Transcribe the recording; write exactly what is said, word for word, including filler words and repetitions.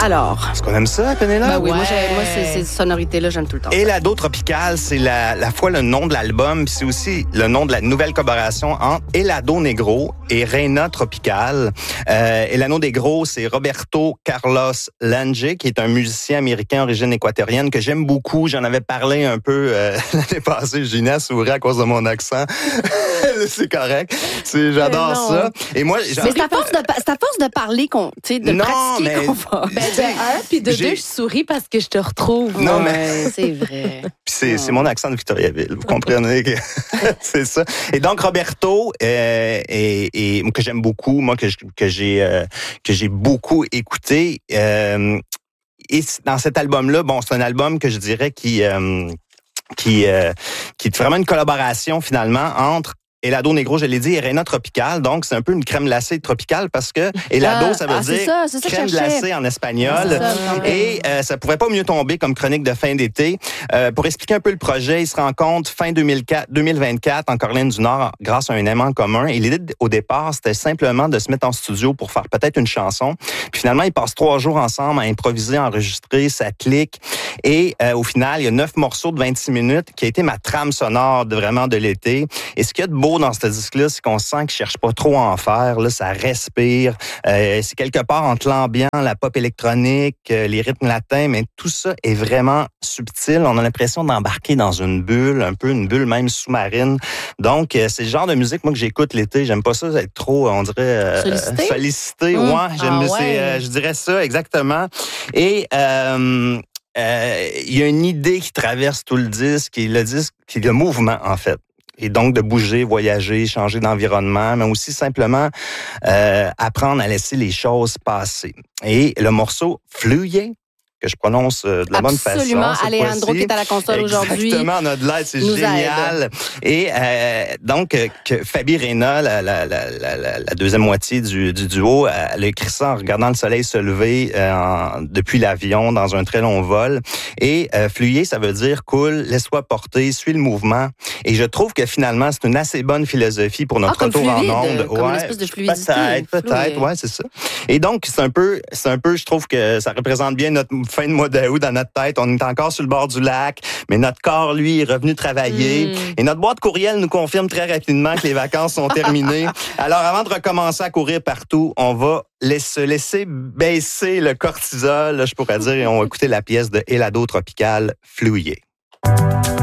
Alors. Est-ce qu'on aime ça, Pénélope? Ben oui, Ouais. moi, j'ai, moi c'est, ces sonorités-là, j'aime tout le temps. Elado Tropical, c'est la, la fois le nom de l'album, puis c'est aussi le nom de la nouvelle collaboration entre Elado Negro et Reina Tropical. Euh, Elado Negro, c'est Roberto Carlos Lange, qui est un musicien américain d'origine équatorienne que j'aime beaucoup. J'en avais parlé un peu euh, l'année passée. Gina sourit à cause de mon accent. C'est correct. C'est, j'adore ça. Et moi, mais c'est à force de, c'est à force de parler, qu'on, tu sais, de non, pratiquer mais... qu'on va. Ben, de un, puis de J'ai... deux, je souris parce que je te retrouve. Non, ouais, mais... c'est vrai. Puis c'est, c'est mon accent de Victoriaville. Vous comprenez que c'est ça. Et donc, Roberto, euh, et, et, que j'aime beaucoup, moi, que, que, j'ai, euh, que j'ai beaucoup écouté, euh, et dans cet album-là, bon, c'est un album que je dirais qui... Euh, qui, euh, qui est vraiment une collaboration, finalement, entre Elado Negro, je l'ai dit, et Reina Tropical. Donc, c'est un peu une crème glacée tropicale parce que Elado, ah, ça veut ah, dire c'est ça, c'est ça crème glacée en espagnol. C'est ça, et euh, ça pouvait pas mieux tomber comme chronique de fin d'été. Euh, pour expliquer un peu le projet, ils se rencontrent fin deux mille vingt-quatre en Caroline du Nord grâce à un aimant commun. Et l'idée, au départ, c'était simplement de se mettre en studio pour faire peut-être une chanson. Puis finalement, ils passent trois jours ensemble à improviser, à enregistrer, ça clique. Et euh, au final, il y a neuf morceaux de vingt-six minutes qui a été ma trame sonore de vraiment de l'été. Et ce qu'il y a de beau dans ce disque-là, c'est qu'on sent qu'ils cherchent pas trop à en faire. Là, ça respire. Euh, c'est quelque part entre l'ambiance, la pop électronique, euh, les rythmes latins, mais tout ça est vraiment subtil. On a l'impression d'embarquer dans une bulle, un peu une bulle même sous-marine. Donc, euh, c'est le genre de musique, moi, que j'écoute l'été. J'aime pas ça être trop, on dirait... Euh, sollicité? Sollicité, mmh. ouais. J'aime, ah, ouais. c'est, euh, je dirais ça, exactement. Et... Euh, Euh, il y a une idée qui traverse tout le disque, qui est le disque, qui est le mouvement, en fait. Et donc, de bouger, voyager, changer d'environnement, mais aussi simplement euh, apprendre à laisser les choses passer. Et le morceau « Fluye », que je prononce de la bonne façon. Absolument. Alejandro qui est à la console aujourd'hui. Exactement, notre l'aide, c'est génial. Aide. Et euh, donc, que Fabi Reina, la, la, la, la, la deuxième moitié du, du duo, elle a écrit ça en regardant le soleil se lever euh, en, depuis l'avion dans un très long vol. Et euh, fluyer, ça veut dire cool, laisse-toi porter, suis le mouvement. Et je trouve que finalement, c'est une assez bonne philosophie pour notre ah, retour fluide, en onde. Comme ouais, une espèce de fluidité. Peut-être, peut-être, ouais, c'est ça. Et donc, c'est un peu, c'est un peu, je trouve que ça représente bien notre fin de mois d'août dans notre tête. On est encore sur le bord du lac, mais notre corps, lui, est revenu travailler. Mm. Et notre boîte courriel nous confirme très rapidement que les vacances sont terminées. Alors, avant de recommencer à courir partout, on va se laisser baisser le cortisol, là, je pourrais dire, et on va écouter la pièce de Elado Tropical, Fluye.